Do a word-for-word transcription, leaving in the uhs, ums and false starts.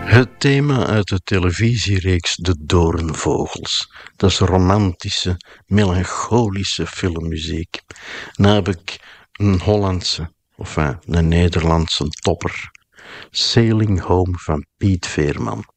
Het thema uit de televisiereeks De Doornvogels. Dat is romantische, melancholische filmmuziek. Dan heb ik een Hollandse, of een Nederlandse topper. Sailing Home van Piet Veerman.